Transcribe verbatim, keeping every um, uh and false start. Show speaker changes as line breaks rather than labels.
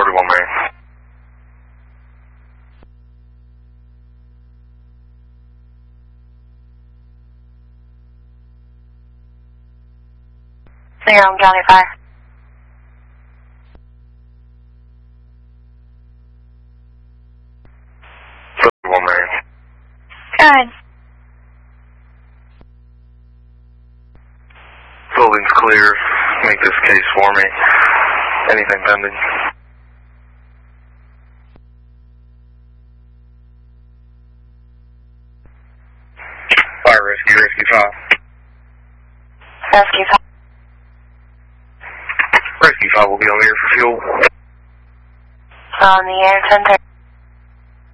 thirty-one Main.
You're on County Fire.
thirty-one Main.
Good.
Building's clear. Make this case for me. Anything pending? Fire rescue, rescue five.
Rescue five.
Rescue five will be on the air for fuel.
On the air, ten thirty.